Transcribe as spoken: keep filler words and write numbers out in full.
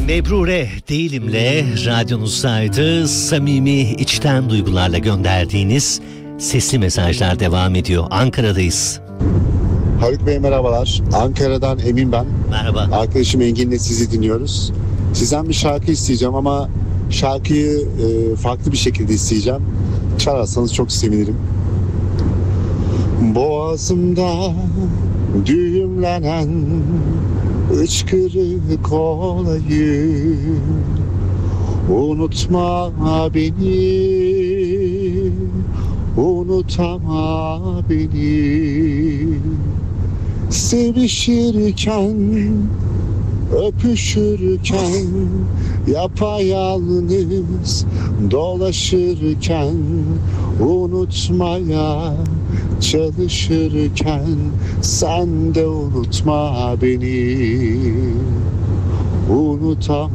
Mebrure Değilim'le radyonuzdaydı. Samimi, içten duygularla gönderdiğiniz sesli mesajlar devam ediyor. Ankara'dayız. Haluk Bey merhabalar. Ankara'dan Emin ben. Merhaba. Arkadaşım Engin'le sizi dinliyoruz. Sizden bir şarkı isteyeceğim ama şarkıyı e, farklı bir şekilde isteyeceğim. Çalarsanız çok sevinirim. Boğazımda düğümlenen ıçkırık olayım, unutma beni, unutama beni. Sevişirken, öpüşürken, yapayalnız dolaşırken, unutmaya çalışırken sen de unutma beni, unutam